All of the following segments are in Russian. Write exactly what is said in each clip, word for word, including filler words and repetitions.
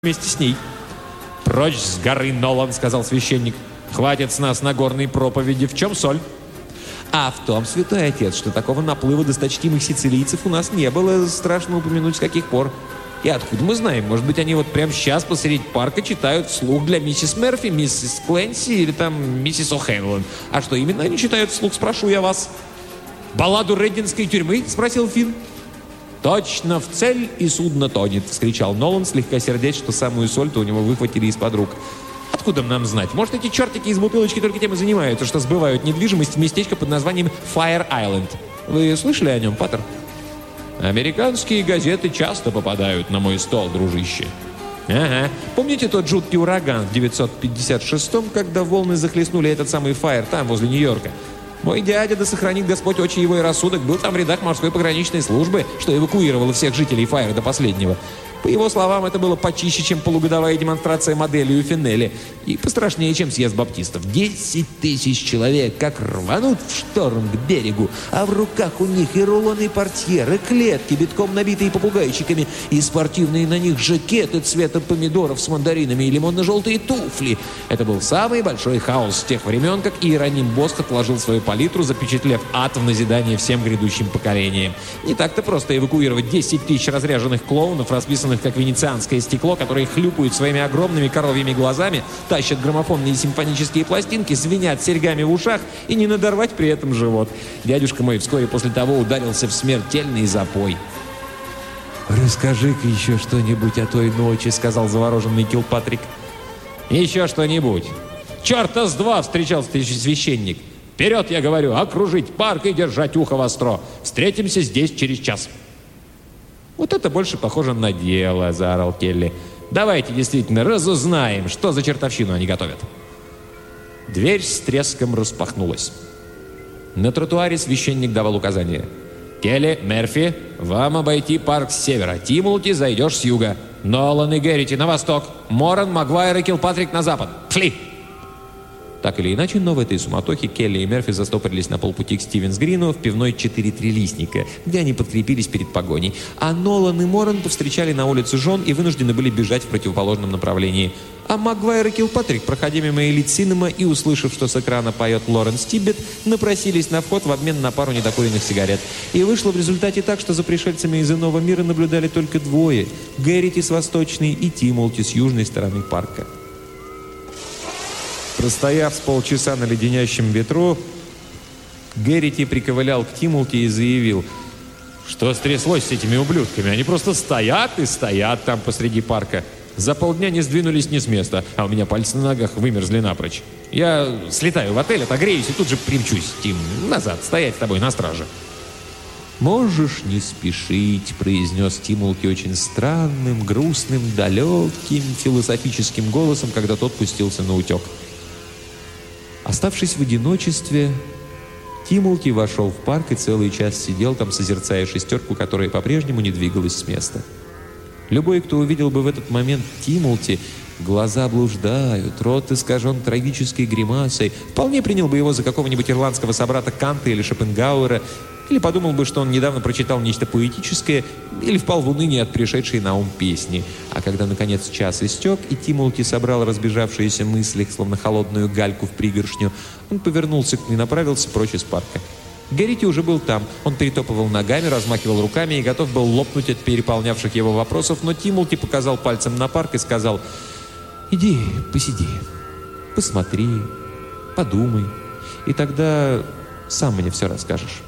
вместе с ней. «Прочь с горы, Нолан», — сказал священник. «Хватит с нас Нагорной проповеди. В чем соль?» «А в том, святой отец, что такого наплыва досточтимых сицилийцев у нас не было, страшно упомянуть, с каких пор. И откуда мы знаем? Может быть, они вот прямо сейчас посреди парка читают вслух для миссис Мерфи, миссис Кленси или там миссис О'Хэнлон. А что именно они читают вслух, спрошу я вас?» «Балладу Реддинской тюрьмы?» — спросил Финн. «Точно в цель, и судно тонет!» — вскричал Нолан, слегка сердясь, что самую соль-то у него выхватили из-под рук. «Откуда нам знать? Может, эти чертики из бутылочки только тем и занимаются, что сбывают недвижимость в местечко под названием Fire Island. Вы слышали о нем, Паттер?» «Американские газеты часто попадают на мой стол, дружище». «Ага. Помните тот жуткий ураган в девятьсот пятьдесят шестом, когда волны захлестнули этот самый Файр там, возле Нью-Йорка? Мой дядя, да сохранит Господь очи его и рассудок, был там в рядах морской пограничной службы, что эвакуировало всех жителей Файра до последнего. По его словам, это было почище, чем полугодовая демонстрация модели у Финнелли. И пострашнее, чем съезд баптистов. Десять тысяч человек как рванут в шторм к берегу, а в руках у них и рулоны портьеры, клетки, битком набитые попугайчиками, и спортивные на них жакеты цвета помидоров с мандаринами и лимонно-желтые туфли. Это был самый большой хаос с тех времен, как Иероним Босх отложил свою палитру, запечатлев ад в назидание всем грядущим поколениям. Не так-то просто эвакуировать десять тысяч разряженных клоунов, расписанных как венецианское стекло, которые хлюпают своими огромными коровьими глазами, тащат граммофонные симфонические пластинки, звенят серьгами в ушах и не надорвать при этом живот. Дядюшка мой вскоре после того ударился в смертельный запой. «Расскажи-ка еще что-нибудь о той ночи», — сказал завороженный Килпатрик. «Еще что-нибудь. Черта с два!» — встречался священник. «Вперед, я говорю, окружить парк и держать ухо востро. Встретимся здесь через час». «Вот это больше похоже на дело», — заорал Келли. «Давайте действительно разузнаем, что за чертовщину они готовят». Дверь с треском распахнулась. На тротуаре священник давал указания. «Келли, Мерфи, вам обойти парк с севера. Тимулти, зайдешь с юга. Нолан и Геррити на восток. Моран, Магуайр и Килпатрик на запад. Пшли!» Так или иначе, но в этой суматохе Келли и Мерфи застопорились на полпути к Стивенс-Грину в пивной «Четыре трилистника», где они подкрепились перед погоней. А Нолан и Моран повстречали на улице жен и вынуждены были бежать в противоположном направлении. А Магуайр и Килпатрик, проходя мимо Элит Синема и услышав, что с экрана поет Лоренс Тиббет, напросились на вход в обмен на пару недокуренных сигарет. И вышло в результате так, что за пришельцами из иного мира наблюдали только двое – Геррити с восточной и Тимулти с южной стороны парка. Простояв с полчаса на леденящем ветру, Геррити приковылял к Тимулти и заявил: «Что стряслось с этими ублюдками? Они просто стоят и стоят там посреди парка. За полдня не сдвинулись ни с места, а у меня пальцы на ногах вымерзли напрочь. Я слетаю в отель, отогреюсь и тут же примчусь, Тим, назад, стоять с тобой на страже». «Можешь не спешить», — произнес Тимулти очень странным, грустным, далеким, философическим голосом, когда тот пустился на утек. Оставшись в одиночестве, Тимулти вошел в парк и целый час сидел там, созерцая шестерку, которая по-прежнему не двигалась с места. Любой, кто увидел бы в этот момент Тимулти, глаза блуждают, рот искажен трагической гримасой, вполне принял бы его за какого-нибудь ирландского собрата Канта или Шопенгауэра, или подумал бы, что он недавно прочитал нечто поэтическое, или впал в уныние от пришедшей на ум песни. А когда, наконец, час истек, и Тимулти собрал разбежавшиеся мысли, словно холодную гальку в пригоршню, он повернулся и направился прочь из парка. Геррити уже был там. Он перетопывал ногами, размахивал руками и готов был лопнуть от переполнявших его вопросов, но Тимулти показал пальцем на парк и сказал: «Иди, посиди, посмотри, подумай, и тогда сам мне все расскажешь».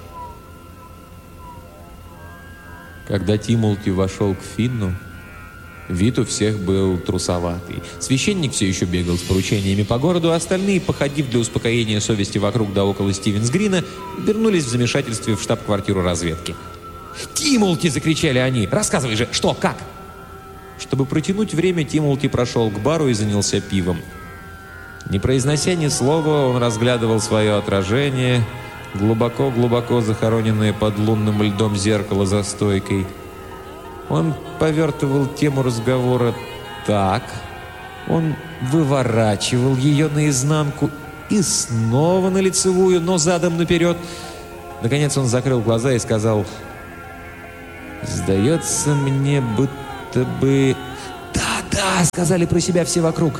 Когда Тимулти вошел к Финну, вид у всех был трусоватый. Священник все еще бегал с поручениями по городу, а остальные, походив для успокоения совести вокруг да около Стивенс-Грина, вернулись в замешательстве в штаб-квартиру разведки. «Тимулти!» — закричали они. «Рассказывай же, что, как?» Чтобы протянуть время, Тимулти прошел к бару и занялся пивом. Не произнося ни слова, он разглядывал свое отражение, глубоко-глубоко захороненное под лунным льдом зеркало за стойкой. Он повертывал тему разговора так, он выворачивал ее наизнанку и снова на лицевую, но задом наперед. Наконец он закрыл глаза и сказал: «Сдается мне, будто бы...» «Да, да!» — сказали про себя все вокруг.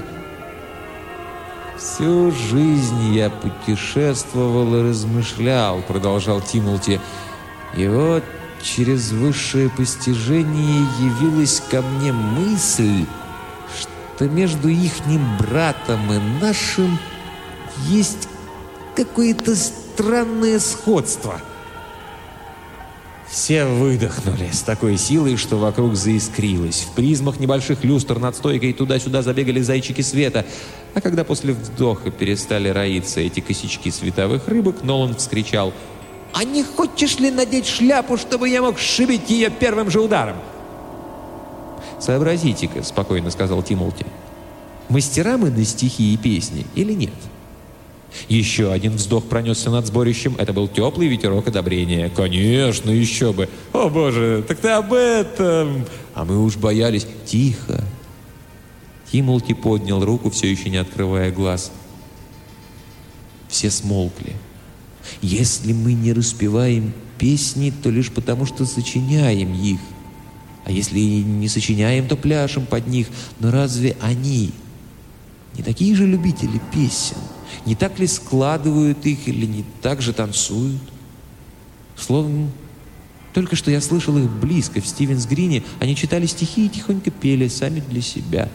«Всю жизнь я путешествовал и размышлял», — продолжал Тимолти. «И вот через высшее постижение явилась ко мне мысль, что между ихним братом и нашим есть какое-то странное сходство». Все выдохнули с такой силой, что вокруг заискрилось. В призмах небольших люстр над стойкой туда-сюда забегали зайчики света. А когда после вдоха перестали роиться эти косячки световых рыбок, Нолан вскричал: «А не хочешь ли надеть шляпу, чтобы я мог сшибить ее первым же ударом?» «Сообразите-ка», — спокойно сказал Тимолти, «мастера мы на стихи и песни или нет?» Еще один вздох пронесся над сборищем. Это был теплый ветерок одобрения. «Конечно, еще бы! О, Боже, так ты об этом!» А мы уж боялись. «Тихо!» Тимолти поднял руку, все еще не открывая глаз. Все смолкли. «Если мы не распеваем песни, то лишь потому, что сочиняем их. А если не сочиняем, то пляшем под них. Но разве они не такие же любители песен? Не так ли складывают их или не так же танцуют? Словно только что я слышал их близко, в Стивенс-Грине. Они читали стихи и тихонько пели сами для себя».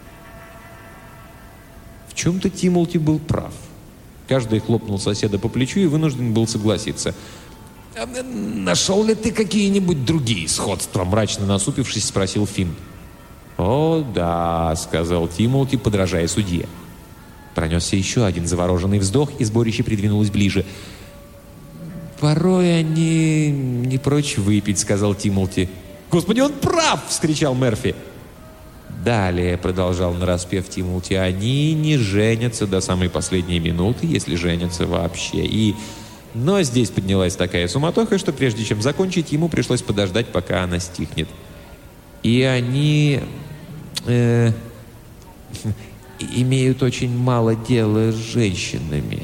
В чем-то Тимолти был прав. Каждый хлопнул соседа по плечу и вынужден был согласиться. «Нашел ли ты какие-нибудь другие сходства?» — мрачно насупившись, спросил Финн. «О, да», — сказал Тимолти, подражая судье. Пронесся еще один завороженный вздох, и сборище придвинулось ближе. «Порой они не прочь выпить», — сказал Тимолти. «Господи, он прав!» — вскричал Мерфи. «Далее», — продолжал нараспев Тимолти, — «они не женятся до самой последней минуты, если женятся вообще. И... Но здесь поднялась такая суматоха, что прежде чем закончить, ему пришлось подождать, пока она стихнет. И они... Э, имеют очень мало дела с женщинами».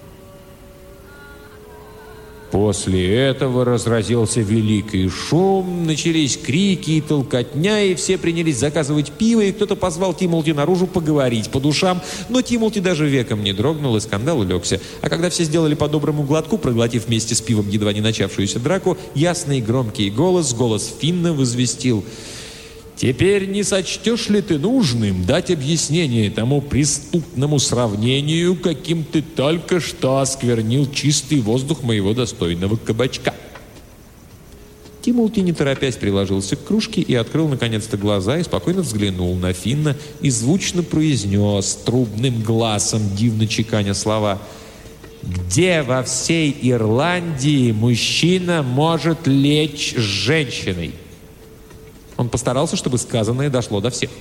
После этого разразился великий шум, начались крики и толкотня, и все принялись заказывать пиво, и кто-то позвал Тимолти наружу поговорить по душам, но Тимолти даже веком не дрогнул, и скандал улегся. А когда все сделали по доброму глотку, проглотив вместе с пивом едва не начавшуюся драку, ясный громкий голос, голос Финна, возвестил: «Теперь не сочтешь ли ты нужным дать объяснение тому преступному сравнению, каким ты только что осквернил чистый воздух моего достойного кабачка?» Тимолти, не торопясь, приложился к кружке и открыл наконец-то глаза и спокойно взглянул на Финна и звучно произнес трубным гласом, дивно чеканя слова: «Где во всей Ирландии мужчина может лечь с женщиной?» Он постарался, чтобы сказанное дошло до всех.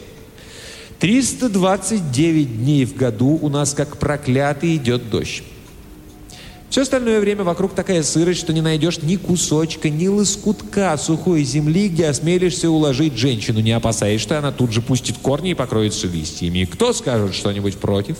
триста двадцать девять дней в году у нас, как проклятый, идет дождь. Все остальное время вокруг такая сырость, что не найдешь ни кусочка, ни лоскутка сухой земли, где осмелишься уложить женщину, не опасаясь, что она тут же пустит корни и покроется листьями. Кто скажет что-нибудь против?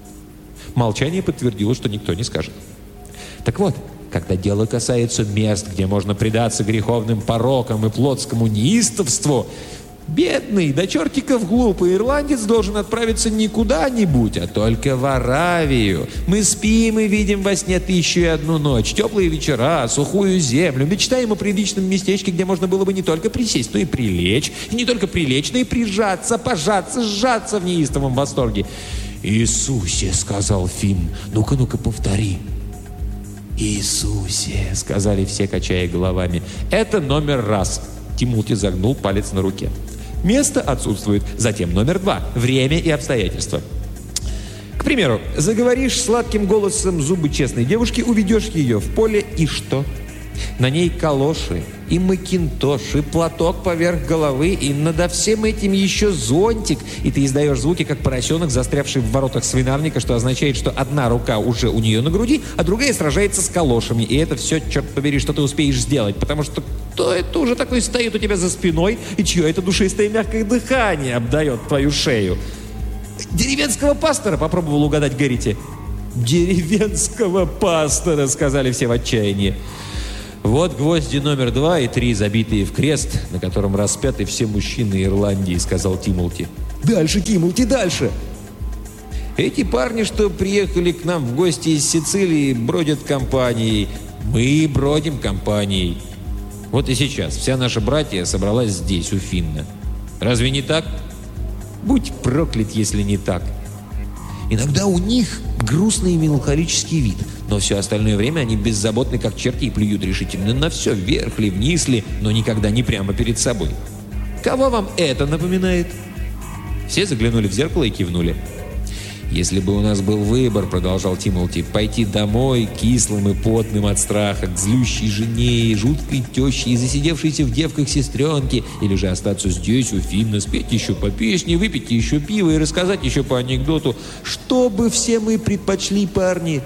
Молчание подтвердило, что никто не скажет. Так вот, когда дело касается мест, где можно предаться греховным порокам и плотскому неистовству, бедный, до чертиков глупый ирландец должен отправиться не куда-нибудь, а только в Аравию. Мы спим и видим во сне тысячу и одну ночь, теплые вечера, сухую землю, мечтаем о приличном местечке, где можно было бы не только присесть, но и прилечь, и не только прилечь, но и прижаться, пожаться, сжаться в неистовом восторге. «Иисусе!» — сказал Финн. «Ну-ка, ну-ка, повтори». «Иисусе!» — сказали все, качая головами. «Это номер раз». Тимолти загнул палец на руке. «Место отсутствует». Затем номер два. Время и обстоятельства. К примеру, заговоришь сладким голосом зубы честной девушки, уведешь ее в поле, и что? На ней калоши, и макинтош, и платок поверх головы, и надо всем этим еще зонтик, и ты издаешь звуки, как поросенок, застрявший в воротах свинарника, что означает, что одна рука уже у нее на груди, а другая сражается с калошами, и это все, черт побери, что ты успеешь сделать, потому что кто это уже такой стоит у тебя за спиной, и чье это душистое мягкое дыхание обдает твою шею? «Деревенского пастора», — попробовал угадать Гэррити. «Деревенского пастора», — сказали все в отчаянии. «Вот гвозди номер два и три, забитые в крест, на котором распяты все мужчины Ирландии», — сказал Тимолти. Дальше, Тимолти, дальше!» «Эти парни, что приехали к нам в гости из Сицилии, бродят компанией. Мы бродим компанией. Вот и сейчас вся наша братья собралась здесь, у Финна. Разве не так? Будь проклят, если не так. Иногда у них грустный и меланхолический вид, но все остальное время они беззаботны, как черти, и плюют решительно на все, вверх ли, вниз ли, но никогда не прямо перед собой. Кого вам это напоминает?» Все заглянули в зеркало и кивнули. «Если бы у нас был выбор, — продолжал Тимолти, — пойти домой, кислым и потным от страха, к злющей жене, жуткой теще и засидевшейся в девках сестренке, или же остаться здесь, у Финна, спеть еще по песне, выпить еще пиво и рассказать еще по анекдоту, что бы все мы предпочли, парни?»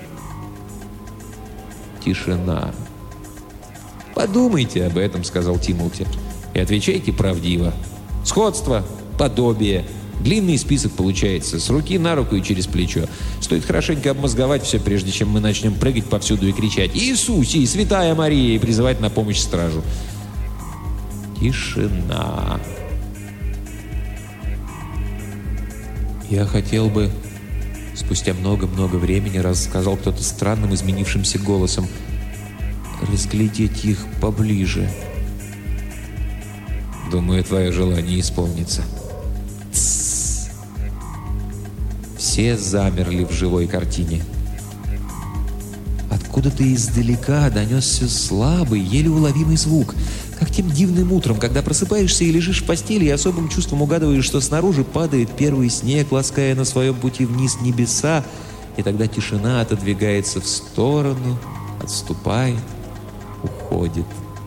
Тишина. «Подумайте об этом, — сказал Тимолти, — и отвечайте правдиво. Сходство, подобие. Длинный список получается, с руки на руку и через плечо. Стоит хорошенько обмозговать все, прежде чем мы начнем прыгать повсюду и кричать «Иисусе! Святая Мария!» и призывать на помощь стражу». Тишина. «Я хотел бы, — спустя много-много времени рассказал кто-то странным изменившимся голосом, — разглядеть их поближе. Думаю, твое желание исполнится». Все замерли в живой картине. Откуда-то издалека донесся слабый, еле уловимый звук, как тем дивным утром, когда просыпаешься и лежишь в постели, и особым чувством угадываешь, что снаружи падает первый снег, лаская на своем пути вниз небеса, и тогда тишина отодвигается в сторону, отступает, уходит.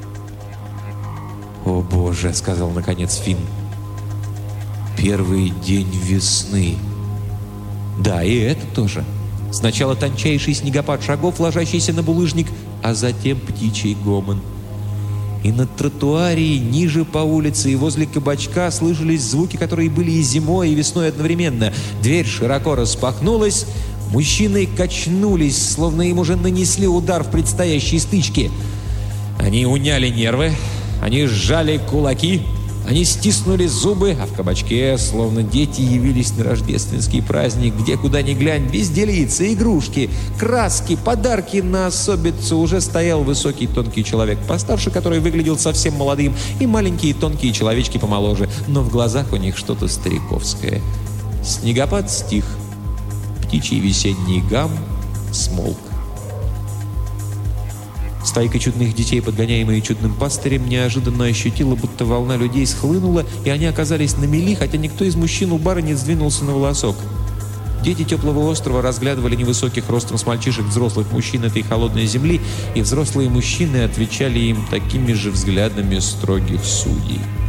«О, Боже!» — сказал наконец Финн. «Первый день весны». Да, и это тоже. Сначала тончайший снегопад шагов, ложащийся на булыжник, а затем птичий гомон. И на тротуаре, ниже по улице и возле кабачка слышались звуки, которые были и зимой, и весной одновременно. Дверь широко распахнулась, мужчины качнулись, словно им уже нанесли удар в предстоящей стычке. Они уняли нервы, они сжали кулаки, они стиснули зубы, а в кабачке, словно дети, явились на рождественский праздник, где, куда ни глянь, безделицы, игрушки, краски, подарки на особицу. Уже стоял высокий тонкий человек постарше, который выглядел совсем молодым, и маленькие тонкие человечки помоложе, но в глазах у них что-то стариковское. Снегопад стих, птичий весенний гам смолк. Стайка чудных детей, подгоняемые чудным пастырем, неожиданно ощутила, будто волна людей схлынула, и они оказались на мели, хотя никто из мужчин у бара не сдвинулся на волосок. Дети теплого острова разглядывали невысоких ростом с мальчишек взрослых мужчин этой холодной земли, и взрослые мужчины отвечали им такими же взглядами строгих судей.